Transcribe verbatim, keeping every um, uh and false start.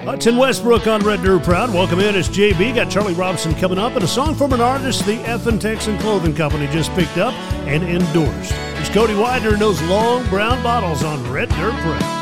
Hudson Westbrook on Red Dirt Proud. Welcome in. It's J B. Got Charlie Robinson coming up, and a song from an artist the F and Texan Clothing Company just picked up and endorsed. It's Cody Widener and those long brown bottles on Red Dirt Proud.